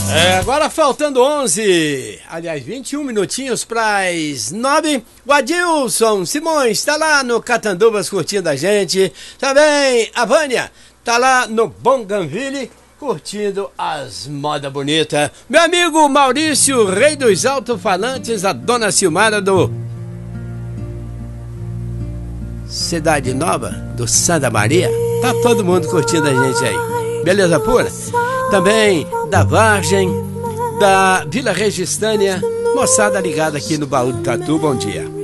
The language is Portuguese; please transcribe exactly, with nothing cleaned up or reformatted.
É, agora faltando onze, aliás, vinte e um minutinhos para as nove. O Adilson Simões está lá no Catanduvas curtindo a gente. Também a Vânia está lá no Bougainville curtindo as modas bonitas. Meu amigo Maurício, rei dos alto-falantes, a dona Silmara do Cidade Nova, do Santa Maria. Tá todo mundo curtindo a gente aí. Beleza pura? Também da Vargem, da Vila Registânia, moçada ligada aqui no Baú do Tatu, bom dia.